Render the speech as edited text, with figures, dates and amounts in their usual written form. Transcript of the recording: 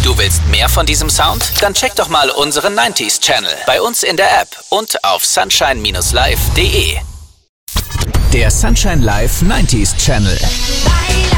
Du willst mehr von diesem Sound? Dann check doch mal unseren 90s Channel bei uns in der App und auf sunshine-live.de. Der Sunshine Live 90s Channel.